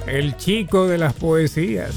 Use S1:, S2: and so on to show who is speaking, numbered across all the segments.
S1: el chico de las poesías.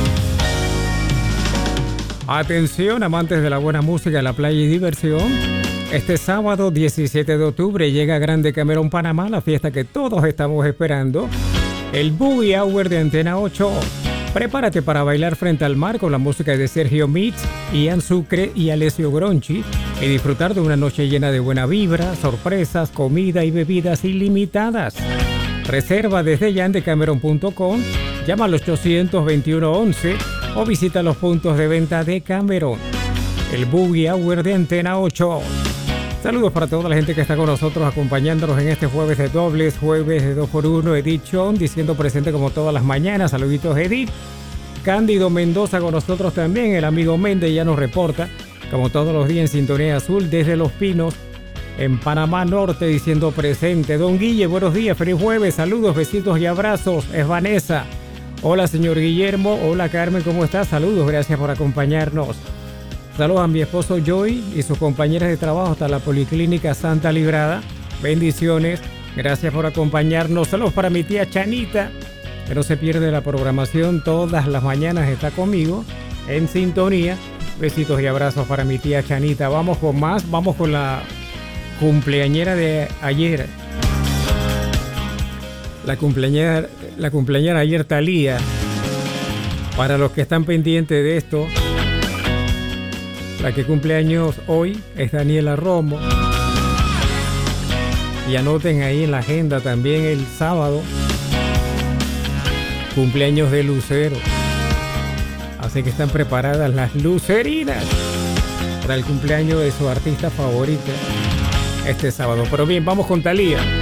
S1: Atención, amantes de la buena música, la playa y diversión. Este sábado 17 de octubre llega a Grande Camerón, Panamá, la fiesta que todos estamos esperando, el Boogie Hour de Antena 8. Prepárate para bailar frente al mar con la música de Sergio Mitz, Ian Sucre y Alessio Gronchi y disfrutar de una noche llena de buena vibra, sorpresas, comida y bebidas ilimitadas. Reserva desde yandecameron.com, llama al 821-11 o visita los puntos de venta de Camerón. El Boogie Hour de Antena 8. Saludos para toda la gente que está con nosotros acompañándonos en este jueves de dobles, jueves de 2x1 Edition, diciendo presente como todas las mañanas. Saluditos Edith. Cándido Mendoza con nosotros también, el amigo Méndez ya nos reporta, como todos los días en Sintonía Azul desde Los Pinos, en Panamá Norte, diciendo presente. Don Guille, buenos días, feliz jueves, saludos, besitos y abrazos. Es Vanessa. Hola señor Guillermo, hola Carmen, ¿cómo estás? Saludos, gracias por acompañarnos. Saludos a mi esposo Joy y sus compañeras de trabajo hasta la Policlínica Santa Librada. Bendiciones, gracias por acompañarnos. Saludos para mi tía Chanita, que no se pierde la programación, todas las mañanas está conmigo en sintonía. Besitos y abrazos para mi tía Chanita. Vamos con más, vamos con la cumpleañera de ayer. La cumpleañera ayer, Talía. Para los que están pendientes de esto, la que cumple años hoy es Daniela Romo. Y anoten ahí en la agenda también el sábado, cumpleaños de Lucero. Así que están preparadas las lucerinas para el cumpleaños de su artista favorita este sábado. Pero bien, vamos con Talía.